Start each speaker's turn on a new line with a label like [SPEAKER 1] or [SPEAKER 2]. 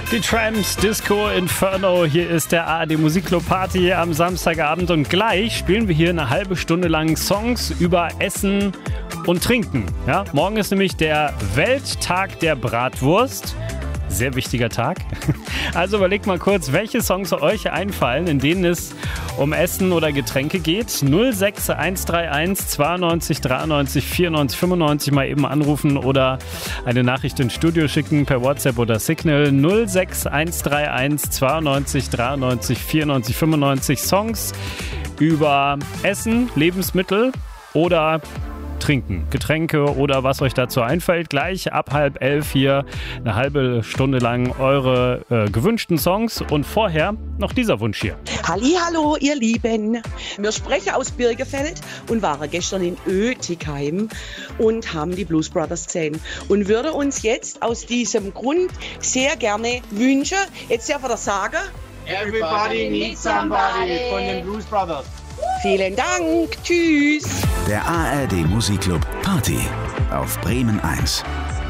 [SPEAKER 1] Die Tramps, Disco Inferno, hier ist der ARD Musikclub Party am Samstagabend und gleich spielen wir hier eine halbe Stunde lang Songs über Essen und Trinken. Ja, morgen ist nämlich der Welttag der Bratwurst. Sehr wichtiger Tag. Also überlegt mal kurz, welche Songs euch einfallen, in denen es um Essen oder Getränke geht. 06131 92 93 94 95 mal eben anrufen oder eine Nachricht ins Studio schicken per WhatsApp oder Signal. 06131 92 93 94 95 Songs über Essen, Lebensmittel oder Trinken, Getränke oder was euch dazu einfällt. Gleich ab 10:30 hier eine halbe Stunde lang eure gewünschten Songs und vorher noch dieser Wunsch hier.
[SPEAKER 2] Hallihallo, ihr Lieben. Wir sprechen aus Birgefeld und waren gestern in Oetikheim und haben die Blues Brothers gesehen und würde uns jetzt aus diesem Grund sehr gerne wünschen, jetzt darf ich sagen,
[SPEAKER 3] Everybody needs somebody von den Blues Brothers.
[SPEAKER 2] Vielen Dank, tschüss.
[SPEAKER 4] Der ARD Musikclub Party auf Bremen 1.